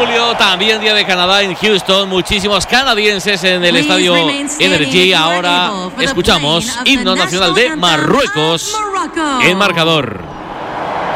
julio, también día de Canadá en Houston. Muchísimos canadienses en el estadio Energy. Ahora escuchamos himno nacional de Marruecos. El marcador.